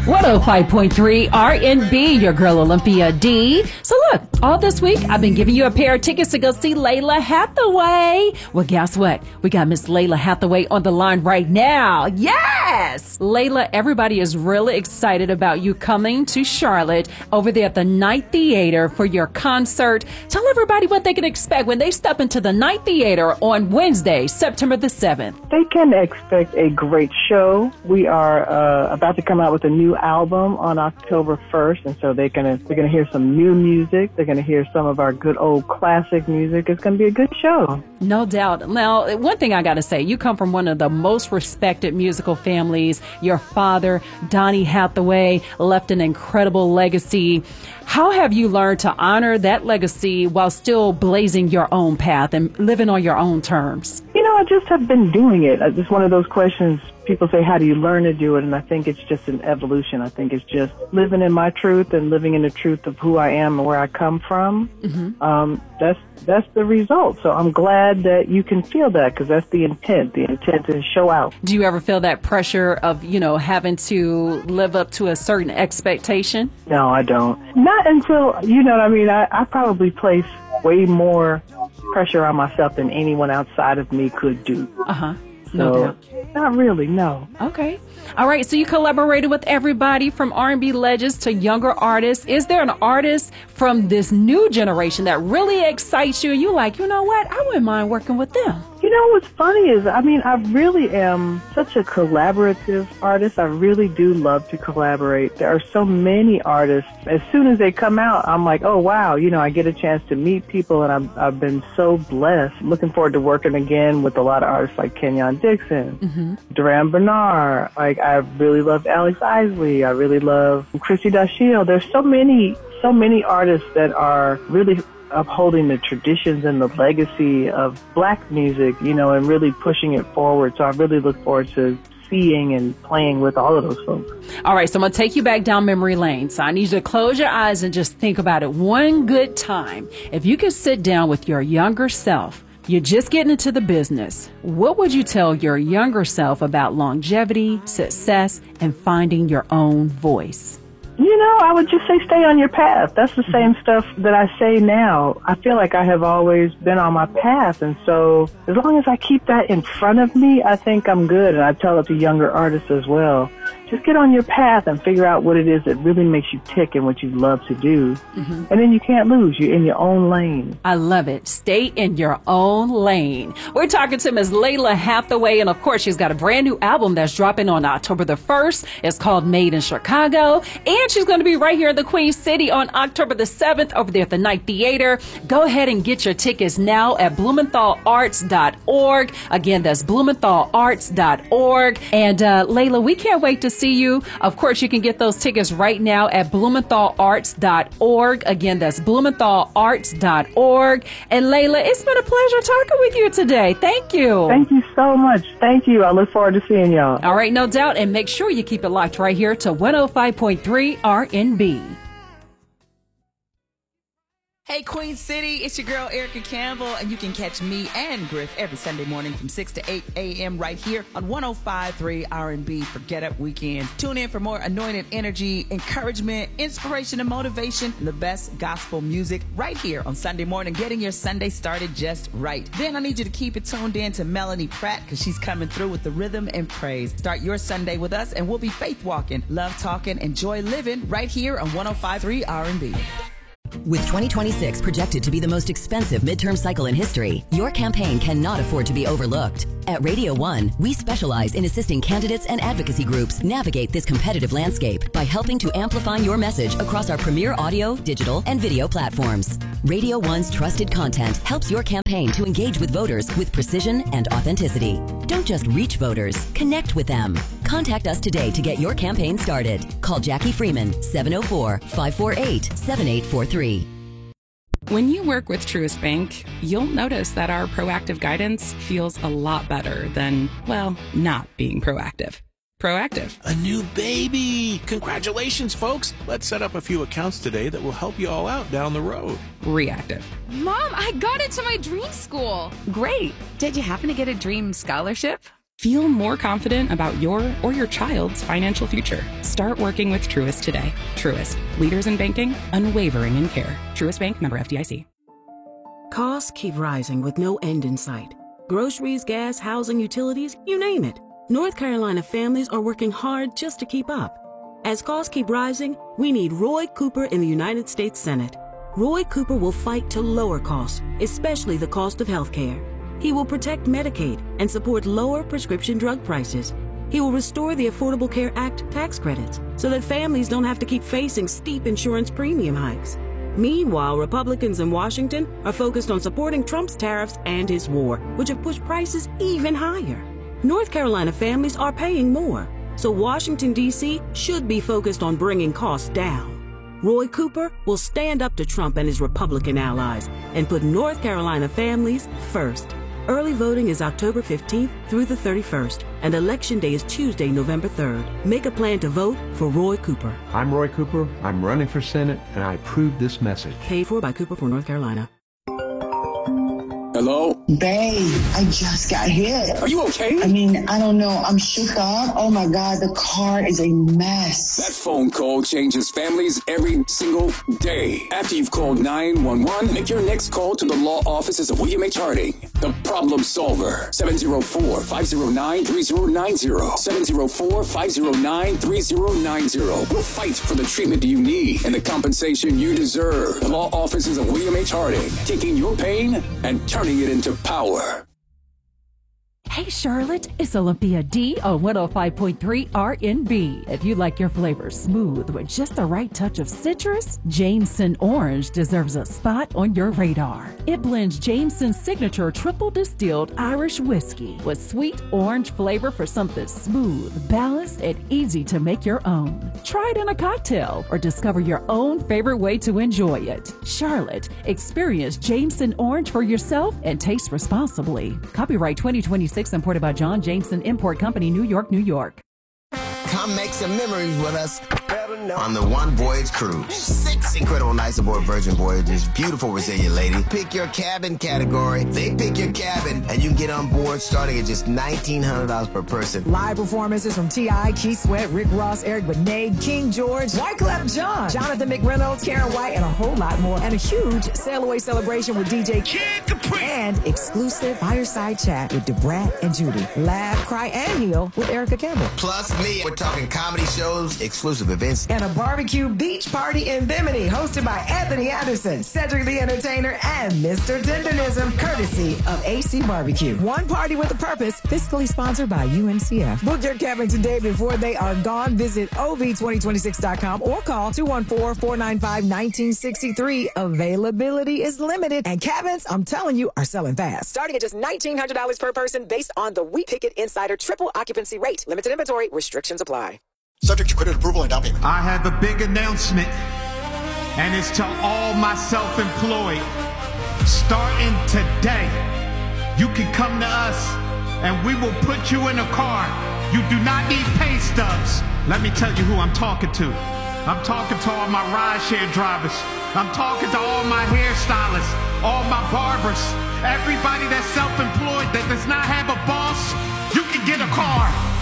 105.3 R&B, your girl Olympia D. So look, all this week I've been giving you a pair of tickets to go see Lalah Hathaway. Well, guess what? We got Miss Lalah Hathaway on the line right now. Yes! Lalah, everybody is really excited about you coming to Charlotte over there at the Night Theater for your concert. Tell everybody what they can expect when they step into the Night Theater on Wednesday, September the 7th. They can expect a great show. We are about to come out with a new album on October 1st, and so they're gonna hear some new music. They're gonna hear some of our good old classic music. It's gonna be a good show. No doubt. Now, one thing I gotta say, you come from one of the most respected musical families. Your father, Donny Hathaway, left an incredible legacy. How have you learned to honor that legacy while still blazing your own path and living on your own terms? You know, I just have been doing it. It's just one of those questions. People say, how do you learn to do it? And I think it's just an evolution. I think it's just living in my truth and living in the truth of who I am and where I come from. Mm-hmm. That's the result. So I'm glad that you can feel that, because that's the intent. The intent is show out. Do you ever feel that pressure of, having to live up to a certain expectation? No, I don't. Not until, you know what I mean? I probably place way more pressure on myself than anyone outside of me could do. Uh-huh. No doubt. Not really, no. Okay. All right. So you collaborated with everybody from R&B legends to younger artists. Is there an artist from this new generation that really excites you? You like, you know what? I wouldn't mind working with them. You know, what's funny is, I really am such a collaborative artist. I really do love to collaborate. There are so many artists. As soon as they come out, I'm like, oh, wow, I get a chance to meet people, and I've been so blessed. Looking forward to working again with a lot of artists like Kenyon Dixon, Duran Bernard. Like, I really love Alex Isley. I really love Chrissy Dashiell. There's so many artists that are really upholding the traditions and the legacy of black music, and really pushing it forward. So I really look forward to seeing and playing with all of those folks. All right, so I'm going to take you back down memory lane. So I need you to close your eyes and just think about it one good time. If you could sit down with your younger self, you're just getting into the business, what would you tell your younger self about longevity, success, and finding your own voice? I would just say stay on your path. That's the same stuff that I say now. I feel like I have always been on my path, and so as long as I keep that in front of me, I think I'm good. And I tell it to younger artists as well. Just get on your path and figure out what it is that really makes you tick and what you love to do. And then you can't lose. You're in your own lane. I love it. Stay in your own lane. We're talking to Ms. Lalah Hathaway, and of course, she's got a brand new album that's dropping on October the 1st. It's called Made in Chicago, and she's going to be right here in the Queen City on October the 7th over there at the Night Theater. Go ahead and get your tickets now at BlumenthalArts.org. Again, that's BlumenthalArts.org. And Lalah, we can't wait to see you. Of course, you can get those tickets right now at BlumenthalArts.org. Again, that's BlumenthalArts.org. And Lalah, it's been a pleasure talking with you today. Thank you. Thank you so much. Thank you. I look forward to seeing y'all. All right, no doubt. And make sure you keep it locked right here to 105.3 R&B. Hey, Queen City, it's your girl, Erica Campbell, and you can catch me and Griff every Sunday morning from 6 to 8 a.m. right here on 105.3 R&B for Get Up Weekends. Tune in for more anointed energy, encouragement, inspiration, and motivation, and the best gospel music right here on Sunday morning, getting your Sunday started just right. Then I need you to keep it tuned in to Melanie Pratt, because she's coming through with the rhythm and praise. Start your Sunday with us, and we'll be faith walking, love talking, and joy living right here on 105.3 R&B. With 2026 projected to be the most expensive midterm cycle in history, your campaign cannot afford to be overlooked. At Radio 1, we specialize in assisting candidates and advocacy groups navigate this competitive landscape by helping to amplify your message across our premier audio, digital, and video platforms. Radio 1's trusted content helps your campaign to engage with voters with precision and authenticity. Don't just reach voters, connect with them. Contact us today to get your campaign started. Call Jackie Freeman, 704-548-7843. When you work with Truist Bank, you'll notice that our proactive guidance feels a lot better than, well, not being proactive. Proactive. A new baby! Congratulations, folks! Let's set up a few accounts today that will help you all out down the road. Reactive. Mom, I got into my dream school. Great. Did you happen to get a dream scholarship? Feel more confident about your or your child's financial future. Start working with Truist today. Truist, leaders in banking, unwavering in care. Truist Bank, member FDIC. Costs keep rising with no end in sight. Groceries, gas, housing, utilities, you name it. North Carolina families are working hard just to keep up. As costs keep rising, we need Roy Cooper in the United States Senate. Roy Cooper will fight to lower costs, especially the cost of health care. He will protect Medicaid and support lower prescription drug prices. He will restore the Affordable Care Act tax credits so that families don't have to keep facing steep insurance premium hikes. Meanwhile, Republicans in Washington are focused on supporting Trump's tariffs and his war, which have pushed prices even higher. North Carolina families are paying more, so Washington, D.C. should be focused on bringing costs down. Roy Cooper will stand up to Trump and his Republican allies and put North Carolina families first. Early voting is October 15th through the 31st, and Election Day is Tuesday, November 3rd. Make a plan to vote for Roy Cooper. I'm Roy Cooper. I'm running for Senate, and I approve this message. Paid for by Cooper for North Carolina. Hello? Babe, I just got hit. Are you okay? I mean, I don't know. I'm shook up. Oh my God, the car is a mess. That phone call changes families every single day. After you've called 911, make your next call to the law offices of William H. Harding, the problem solver. 704-509-3090. 704-509-3090. We'll fight for the treatment you need and the compensation you deserve. The law offices of William H. Harding, taking your pain and turning it into power. Hey Charlotte, it's Olympia D on 105.3 RNB. If you like your flavors smooth with just the right touch of citrus, Jameson Orange deserves a spot on your radar. It blends Jameson's signature triple distilled Irish whiskey with sweet orange flavor for something smooth, balanced, and easy to make your own. Try it in a cocktail or discover your own favorite way to enjoy it. Charlotte, experience Jameson Orange for yourself and taste responsibly. Copyright 2026. Imported by John Jameson Import Company, New York, New York. Come make some memories with us on the One Voyage Cruise. 6 incredible nights aboard Virgin Voyages. Beautiful, resilient lady. Pick your cabin category. They pick your cabin, and you can get on board starting at just $1,900 per person. Live performances from T.I., Keith Sweat, Rick Ross, Eric Benet, King George, Wyclef Jean, Jonathan McReynolds, Karen White, and a whole lot more. And a huge sail away celebration with DJ Kid Capri. And exclusive fireside chat with DeBrat and Judy. Laugh, cry, and heal with Erica Campbell. Plus me. We're talking comedy shows, exclusive events, and a barbecue beach party in Bimini hosted by Anthony Anderson, Cedric the Entertainer, and Mr. Tendernism, courtesy of AC Barbecue. One party with a purpose, fiscally sponsored by UNCF. Book your cabin today before they are gone. Visit OV2026.com or call 214-495-1963. Availability is limited, and cabins, I'm telling you, are selling fast. Starting at just $1,900 per person based on the We Pick It Insider triple occupancy rate. Limited inventory, restrictions apply. Subject to credit approval and down payment. I have a big announcement, and it's to all my self-employed. Starting today, you can come to us, and we will put you in a car. You do not need pay stubs. Let me tell you who I'm talking to. I'm talking to all my rideshare drivers. I'm talking to all my hairstylists, all my barbers, everybody that's self-employed that does not have a boss. You can get a car.